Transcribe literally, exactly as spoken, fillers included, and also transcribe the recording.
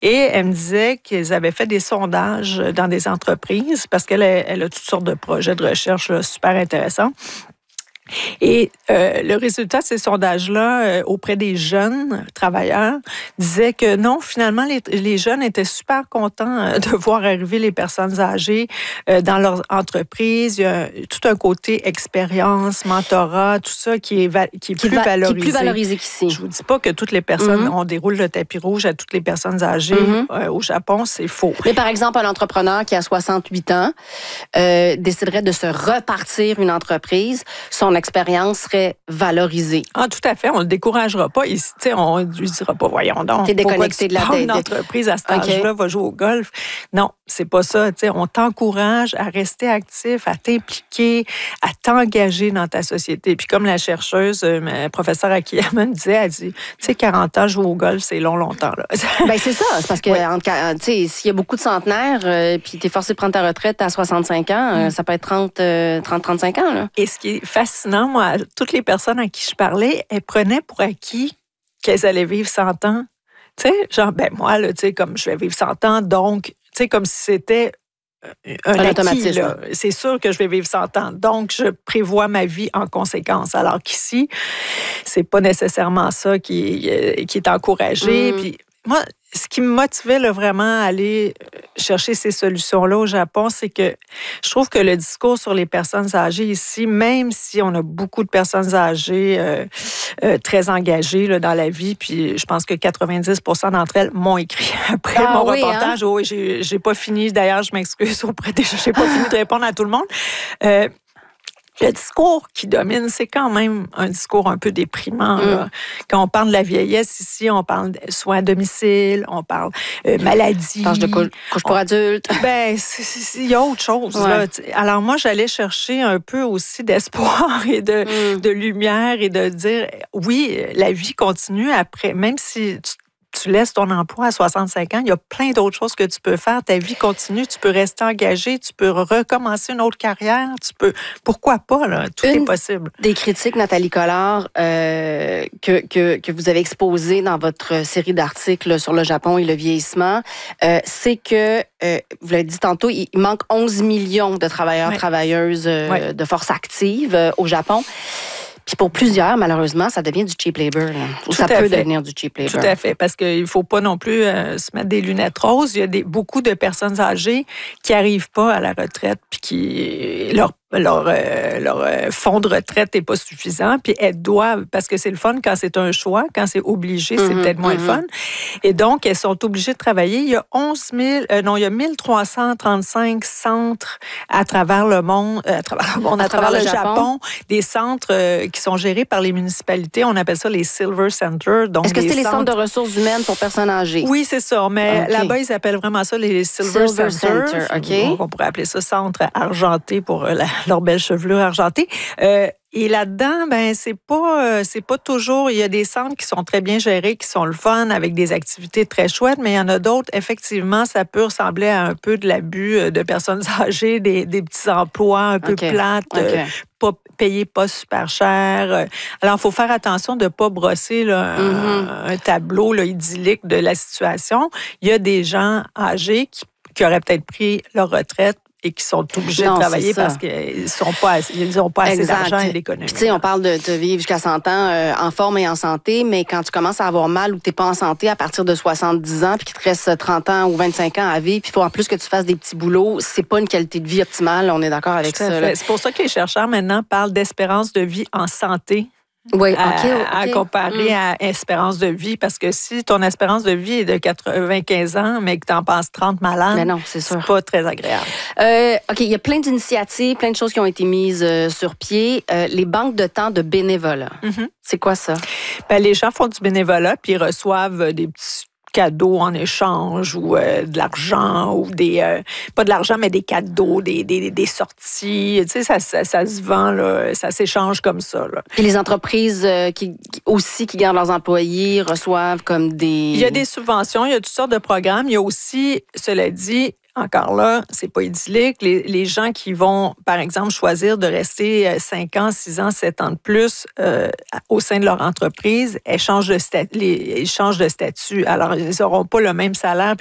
Et elle me disait qu'ils avaient fait des sondages dans des entreprises parce qu'elle a, elle a toutes sortes de projets de recherche là, super intéressants. Et euh, le résultat de ces sondages-là euh, auprès des jeunes travailleurs disait que non, finalement, les, les jeunes étaient super contents euh, de voir arriver les personnes âgées euh, dans leur entreprise. Il y a tout un côté expérience, mentorat, tout ça qui est, va, qui est qui plus va, valorisé. Qui est plus valorisé qu'ici. Je vous dis pas que toutes les personnes, Mm-hmm. on déroule le tapis rouge à toutes les personnes âgées Mm-hmm. euh, au Japon, c'est faux. Mais par exemple, un entrepreneur qui a soixante-huit ans euh, déciderait de se repartir une entreprise, son expérience serait valorisée. Ah, tout à fait. On ne le découragera pas. Il, on ne lui dira pas, voyons donc. T'es déconnecté de la tête. Une entreprise à cet okay. âge-là va jouer au golf. Non, c'est pas ça. T'sais, on t'encourage à rester actif, à t'impliquer, à t'engager dans ta société. Puis comme la chercheuse, ma professeure Akiyama me disait, elle dit, tu sais, quarante ans, jouer au golf, c'est long, longtemps. Là. Ben c'est ça. C'est parce que oui. s'il y a beaucoup de centenaires, euh, puis tu es forcé de prendre ta retraite à soixante-cinq ans, euh, mm. ça peut être trente, trente, trente-cinq ans. Là. Et ce qui est fascinant, moi, toutes les personnes à qui je parlais, elles prenaient pour acquis qu'elles allaient vivre cent ans. Tu sais, genre, ben moi, là, tu sais, comme je vais vivre cent ans, donc, tu sais, comme si c'était un, un acquis, là. C'est sûr que je vais vivre cent ans. Donc, je prévois ma vie en conséquence. Alors qu'ici, c'est pas nécessairement ça qui, qui est encouragé. Mm. Puis, moi, ce qui me motivait là, vraiment à aller chercher ces solutions-là au Japon, c'est que je trouve que le discours sur les personnes âgées ici, même si on a beaucoup de personnes âgées euh, euh, très engagées là, dans la vie, puis je pense que quatre-vingt-dix pour cent d'entre elles m'ont écrit après ah, mon oui, reportage. Hein? Oui, j'ai, j'ai pas fini. D'ailleurs, je m'excuse auprès des... J'ai pas fini de répondre à tout le monde. Euh, Le discours qui domine, c'est quand même un discours un peu déprimant. Mm. Là. Quand on parle de la vieillesse ici, on parle de soins à domicile, on parle euh, maladie. Tâche de couche pour adultes. Ben, il y a autre chose. Ouais. Là. Alors moi, j'allais chercher un peu aussi d'espoir et de, mm. de lumière et de dire, oui, la vie continue après, même si tu tu laisses ton emploi à soixante-cinq ans, il y a plein d'autres choses que tu peux faire. Ta vie continue, tu peux rester engagé, tu peux recommencer une autre carrière, tu peux... Pourquoi pas, là? Tout une est possible. Des critiques, Nathalie Collard, euh, que, que, que vous avez exposées dans votre série d'articles sur le Japon et le vieillissement, euh, c'est que, euh, vous l'avez dit tantôt, il manque onze millions de travailleurs, ouais. travailleuses euh, ouais. de force active euh, au Japon. Puis pour plusieurs, malheureusement, ça devient du cheap labor. Là. Ou ça peut fait. devenir du cheap labor. Tout à fait, parce qu'il ne faut pas non plus euh, se mettre des lunettes roses. Il y a des, beaucoup de personnes âgées qui n'arrivent pas à la retraite puis qui leur leur, euh, leur euh, fonds de retraite n'est pas suffisant, puis elles doivent, parce que c'est le fun quand c'est un choix, quand c'est obligé, c'est mm-hmm, peut-être moins mm-hmm. le fun. Et donc, elles sont obligées de travailler. Il y a onze mille, euh, non, il y a mille trois cent trente-cinq centres à travers le monde, euh, à travers le monde, à, à travers, travers le Japon, Japon des centres euh, qui sont gérés par les municipalités. On appelle ça les Silver Centers. Donc Est-ce que c'est centres... les centres de ressources humaines pour personnes âgées? Oui, c'est ça, mais okay. là-bas, ils appellent vraiment ça les Silver, Silver Centers. Center, okay. Donc, on pourrait appeler ça centre argenté pour la leur belle chevelure argentée. Euh, et là-dedans, ben c'est pas euh, c'est pas toujours. Il y a des centres qui sont très bien gérés, qui sont le fun, avec des activités très chouettes, mais il y en a d'autres, effectivement, ça peut ressembler à un peu de l'abus de personnes âgées, des, des petits emplois un peu okay. plates, okay. Euh, pas payés pas super cher. Alors, il faut faire attention de ne pas brosser là, mm-hmm. un, un tableau là, idyllique de la situation. Il y a des gens âgés qui, qui auraient peut-être pris leur retraite et qui sont obligés non, de travailler parce qu'ils n'ont pas, ils ont pas assez d'argent et d'économie. Tu sais, on parle de, de vivre jusqu'à cent ans euh, en forme et en santé, mais quand tu commences à avoir mal ou tu n'es pas en santé à partir de soixante-dix ans, puis qu'il te reste trente ans ou vingt-cinq ans à vivre, puis il faut en plus que tu fasses des petits boulots, c'est pas une qualité de vie optimale, on est d'accord avec Tout ça. C'est pour ça que les chercheurs maintenant parlent d'espérance de vie en santé. Oui, à, okay, okay. à comparer mm. à espérance de vie, parce que si ton espérance de vie est de quatre-vingt-quinze ans, mais que tu en passes trente malades, mais non, c'est, c'est pas très agréable. Euh, OK, il y a plein d'initiatives, plein de choses qui ont été mises euh, sur pied. Euh, les banques de temps de bénévolat, mm-hmm. c'est quoi ça? Ben, les gens font du bénévolat, puis ils reçoivent des petits cadeaux en échange ou euh, de l'argent ou des... Euh, pas de l'argent, mais des cadeaux, des, des, des sorties. Tu sais, ça, ça, ça se vend, là, ça s'échange comme ça. Là. Et les entreprises euh, qui, aussi qui gardent leurs employés reçoivent comme des... Il y a des subventions, il y a toutes sortes de programmes. Il y a aussi, cela dit, encore là, c'est pas idyllique. Les, les gens qui vont, par exemple, choisir de rester cinq ans, six ans, sept ans de plus euh, au sein de leur entreprise, elles changent de, stat- les, ils changent de statut. Alors, ils n'auront pas le même salaire